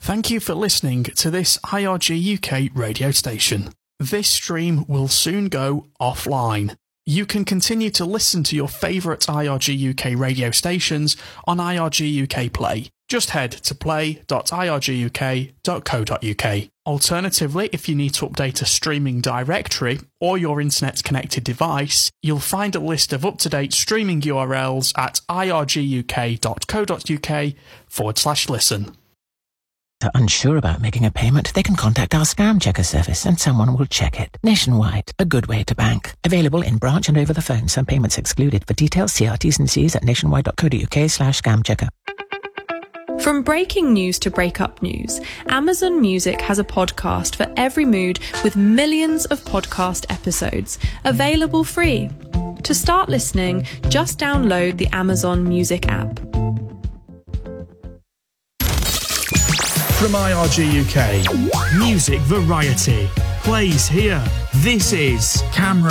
Thank you for listening to this IRG UK radio station. This stream will soon go offline. You can continue to listen to your favourite IRG UK radio stations on IRG UK Play. Just head to play.irguk.co.uk. Alternatively, if you need to update a streaming directory or your internet-connected device, you'll find a list of up-to-date streaming URLs at irguk.co.uk/listen. Are unsure about making a payment, they can contact our Scam Checker service and someone will check it. Nationwide, a good way to bank. Available in branch and over the phone. Some payments excluded. For details, see our T's and C's at nationwide.co.uk/scamchecker. From breaking news to breakup news, Amazon Music has a podcast for every mood with millions of podcast episodes, available free. To start listening, just download the Amazon Music app. From IRG UK, music variety plays here. This is Camera